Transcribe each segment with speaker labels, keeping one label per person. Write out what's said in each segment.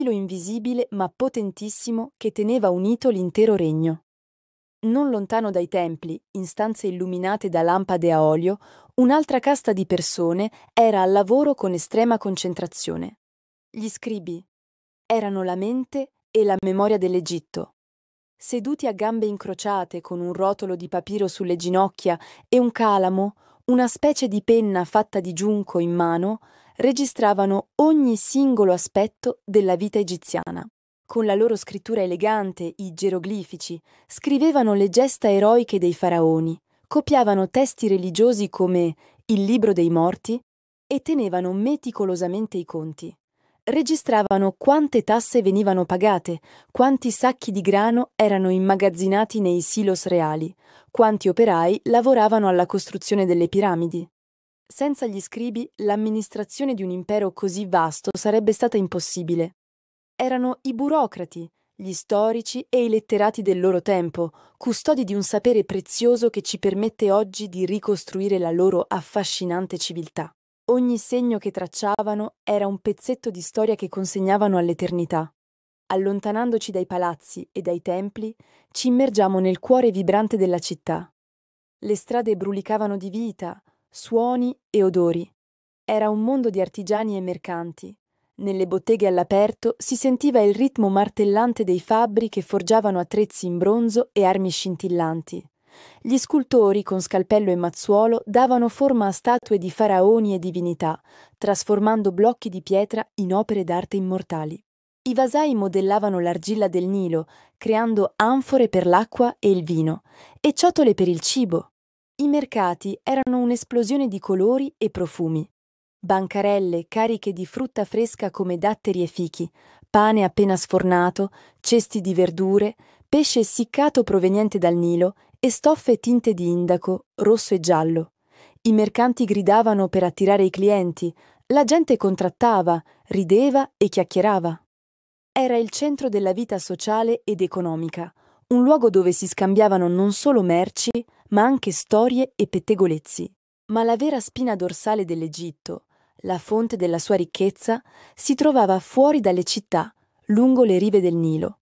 Speaker 1: filo invisibile ma potentissimo che teneva unito l'intero regno. Non lontano dai templi, in stanze illuminate da lampade a olio, un'altra casta di persone era al lavoro con estrema concentrazione. Gli scribi erano la mente e la memoria dell'Egitto. Seduti a gambe incrociate con un rotolo di papiro sulle ginocchia e un calamo, una specie di penna fatta di giunco in mano, registravano ogni singolo aspetto della vita egiziana. Con la loro scrittura elegante, i geroglifici, scrivevano le gesta eroiche dei faraoni, copiavano testi religiosi come il Libro dei Morti e tenevano meticolosamente i conti. Registravano quante tasse venivano pagate, quanti sacchi di grano erano immagazzinati nei silos reali, quanti operai lavoravano alla costruzione delle piramidi. Senza gli scribi, l'amministrazione di un impero così vasto sarebbe stata impossibile. Erano i burocrati, gli storici e i letterati del loro tempo, custodi di un sapere prezioso che ci permette oggi di ricostruire la loro affascinante civiltà. Ogni segno che tracciavano era un pezzetto di storia che consegnavano all'eternità. Allontanandoci dai palazzi e dai templi, ci immergiamo nel cuore vibrante della città. Le strade brulicavano di vita, suoni e odori. Era un mondo di artigiani e mercanti. Nelle botteghe all'aperto si sentiva il ritmo martellante dei fabbri che forgiavano attrezzi in bronzo e armi scintillanti. Gli scultori con scalpello e mazzuolo davano forma a statue di faraoni e divinità, trasformando blocchi di pietra in opere d'arte immortali. I vasai modellavano l'argilla del Nilo, creando anfore per l'acqua e il vino, e ciotole per il cibo. I mercati erano un'esplosione di colori e profumi. Bancarelle cariche di frutta fresca come datteri e fichi, pane appena sfornato, cesti di verdure, pesce essiccato proveniente dal Nilo e stoffe tinte di indaco, rosso e giallo. I mercanti gridavano per attirare i clienti, la gente contrattava, rideva e chiacchierava. Era il centro della vita sociale ed economica, un luogo dove si scambiavano non solo merci, ma anche storie e pettegolezzi. Ma la vera spina dorsale dell'Egitto, la fonte della sua ricchezza, si trovava fuori dalle città, lungo le rive del Nilo.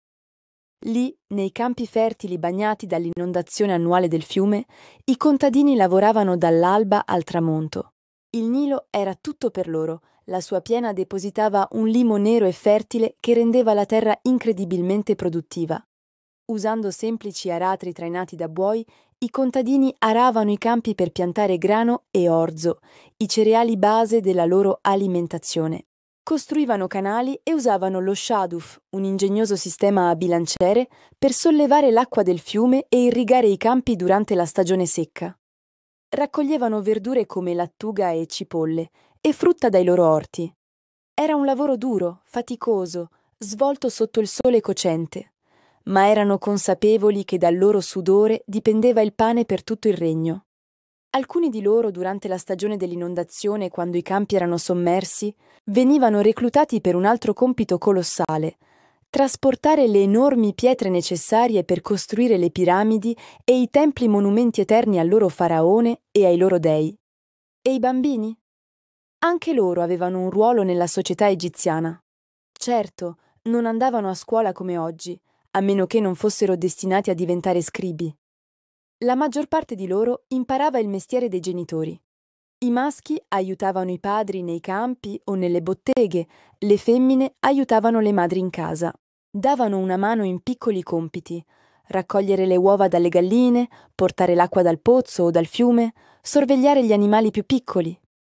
Speaker 1: Lì, nei campi fertili bagnati dall'inondazione annuale del fiume, i contadini lavoravano dall'alba al tramonto. Il Nilo era tutto per loro, la sua piena depositava un limo nero e fertile che rendeva la terra incredibilmente produttiva. Usando semplici aratri trainati da buoi, i contadini aravano i campi per piantare grano e orzo, i cereali base della loro alimentazione. Costruivano canali e usavano lo shaduf, un ingegnoso sistema a bilanciere, per sollevare l'acqua del fiume e irrigare i campi durante la stagione secca. Raccoglievano verdure come lattuga e cipolle e frutta dai loro orti. Era un lavoro duro, faticoso, svolto sotto il sole cocente, ma erano consapevoli che dal loro sudore dipendeva il pane per tutto il regno. Alcuni di loro, durante la stagione dell'inondazione, quando i campi erano sommersi, venivano reclutati per un altro compito colossale: trasportare le enormi pietre necessarie per costruire le piramidi e i templi monumenti eterni al loro faraone e ai loro dei. E i bambini? Anche loro avevano un ruolo nella società egiziana. Certo, non andavano a scuola come oggi, a meno che non fossero destinati a diventare scribi. La maggior parte di loro imparava il mestiere dei genitori. I maschi aiutavano i padri nei campi o nelle botteghe, le femmine aiutavano le madri in casa. Davano una mano in piccoli compiti: raccogliere le uova dalle galline, portare l'acqua dal pozzo o dal fiume, sorvegliare gli animali più piccoli.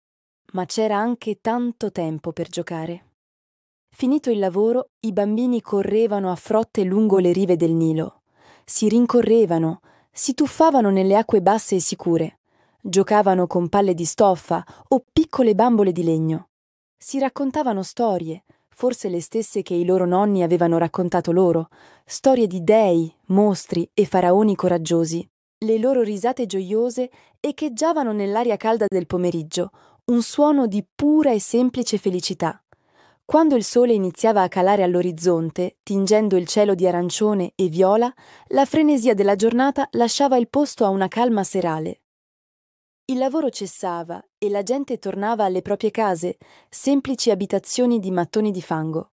Speaker 1: Ma c'era anche tanto tempo per giocare. Finito il lavoro, i bambini correvano a frotte lungo le rive del Nilo. Si rincorrevano, si tuffavano nelle acque basse e sicure, giocavano con palle di stoffa o piccole bambole di legno. Si raccontavano storie, forse le stesse che i loro nonni avevano raccontato loro, storie di dei, mostri e faraoni coraggiosi. Le loro risate gioiose echeggiavano nell'aria calda del pomeriggio, un suono di pura e semplice felicità. Quando il sole iniziava a calare all'orizzonte, tingendo il cielo di arancione e viola, la frenesia della giornata lasciava il posto a una calma serale. Il lavoro cessava e la gente tornava alle proprie case, semplici abitazioni di mattoni di fango.